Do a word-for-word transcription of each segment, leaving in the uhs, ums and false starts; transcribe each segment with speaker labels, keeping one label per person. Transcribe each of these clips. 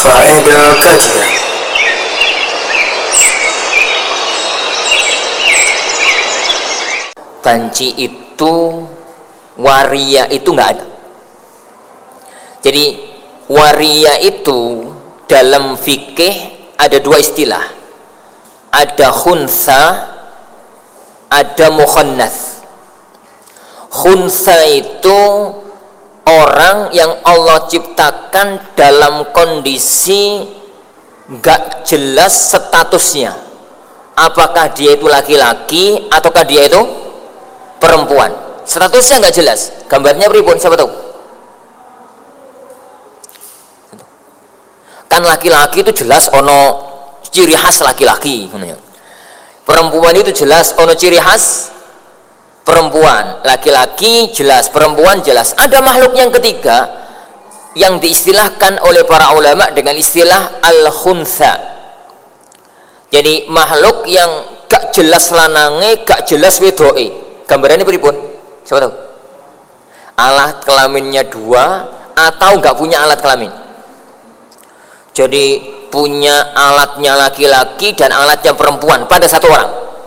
Speaker 1: Faedah kajian.
Speaker 2: Banci itu, waria itu nggak ada. Jadi waria itu dalam fikih ada dua istilah, ada khunsa, ada mukhannats. Khunsa itu orang yang Allah ciptakan dalam kondisi nggak jelas statusnya, apakah dia itu laki-laki ataukah dia itu perempuan. Statusnya nggak jelas. Gambarnya pripun, siapa tahu? Kan laki-laki itu jelas ono ciri khas laki-laki, perempuan itu jelas ono ciri khas perempuan, laki-laki jelas, perempuan jelas. Ada makhluk yang ketiga yang diistilahkan oleh para ulama dengan istilah al-khunsa. Jadi makhluk yang gak jelas lanange, gak jelas wedoke. Gambarannya pripun? Siapa tahu? Alat kelaminnya dua atau gak punya alat kelamin. Jadi punya alatnya laki-laki dan alatnya perempuan pada satu orang.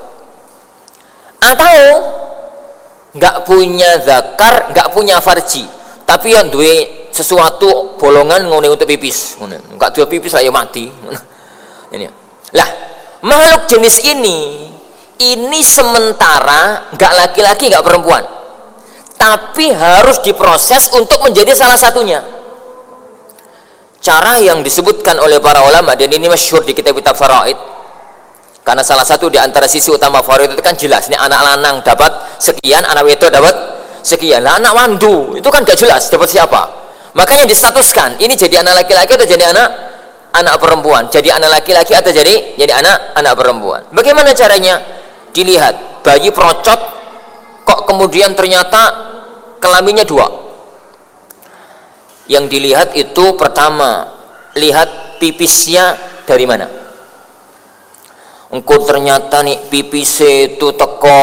Speaker 2: Atau nggak punya zakar, nggak punya farji, tapi yang duwe sesuatu bolongan ngone untuk pipis, nggak dua pipis lah ya mati. Ini lah makhluk jenis ini, ini sementara nggak laki-laki nggak perempuan, tapi harus diproses untuk menjadi salah satunya. Cara yang disebutkan oleh para ulama, dan ini masyhur di kitab-kitab faraid, karena salah satu di antara sisi utama faraid itu kan jelas, ini anak lanang dapat sekian, anak wedok dapat sekian. Lah anak wandu itu kan gak jelas dapat siapa, makanya distatuskan ini jadi anak laki-laki atau jadi anak anak perempuan, jadi anak laki-laki atau jadi jadi anak anak perempuan. Bagaimana caranya? Dilihat bayi perocot kok kemudian ternyata kelaminnya dua. Yang dilihat itu pertama, lihat pipisnya dari mana. Engkau ternyata nih pipisnya itu teko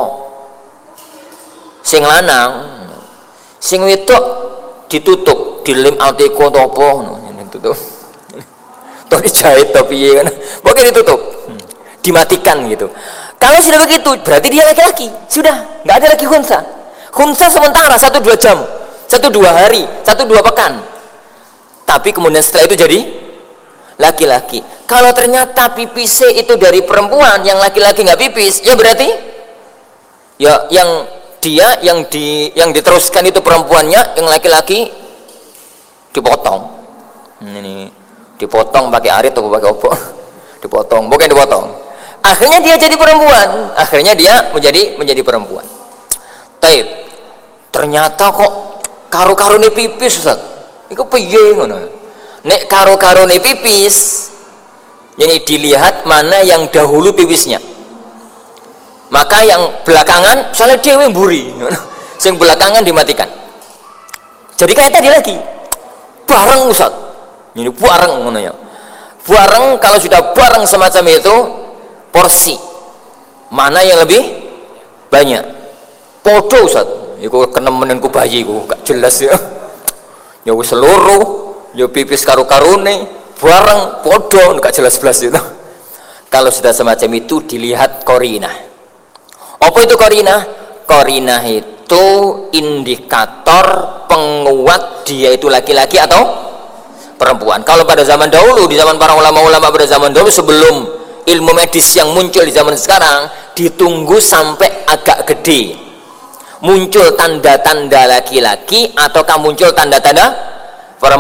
Speaker 2: sing lanang, sing wedok ditutup, dilem alteko topo, ditutup. Toh dijahit tapi ya kan, pokoknya ditutup, dimatikan gitu. Kalau sudah begitu, berarti dia laki-laki, sudah nggak ada lagi khunsa. Khunsa sementara satu dua jam. Satu dua hari, satu dua pekan, tapi kemudian setelah itu jadi laki-laki. Kalau ternyata pipisnya itu dari perempuan, yang laki-laki nggak pipis, ya berarti ya yang dia yang di yang diteruskan itu perempuannya, yang laki-laki dipotong. Ini dipotong pakai arit atau pakai apa? Dipotong, bukan dipotong. Akhirnya dia jadi perempuan, akhirnya dia menjadi menjadi perempuan. Taib. Ternyata kok karo-karone pipis, Ustaz. Iku piye ngono? Nek karo-karone pipis, jadi dilihat mana yang dahulu pipisnya. Maka yang belakangan soalnya dhewe mburi, sing belakangan dimatikan. Jadi kayak tadi lagi. Bareng, Ustaz. Ini bareng ngono ya. Bareng, kalau sudah bareng semacam itu, porsi mana yang lebih banyak? Podo, Ustaz. Iku kenemenin ku bayi ku gak jelas ya. Ya wis seluruh, ya pipis karo-karone bareng podo gak jelas belas itu. Kalau sudah semacam itu dilihat korinah. Apa itu korinah? Korinah itu indikator penguat dia itu laki-laki atau perempuan. Kalau pada zaman dahulu, di zaman para ulama-ulama pada zaman dahulu sebelum ilmu medis yang muncul di zaman sekarang, ditunggu sampai agak gede, muncul tanda-tanda laki-laki ataukah muncul tanda-tanda